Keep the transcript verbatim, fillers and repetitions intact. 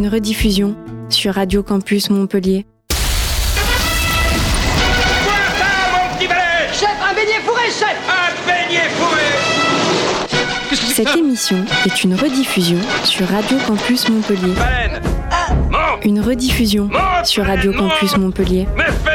une rediffusion sur Radio Campus Montpellier. Quoi ça, mon petit valet ? Chef, un beignet fourré, chef ! Un beignet fourré ! Cette émission est une rediffusion sur Radio Campus Montpellier. Baleine ! Monte ! Une rediffusion Monte, sur Radio baleine, Campus monte. Montpellier. Mais fais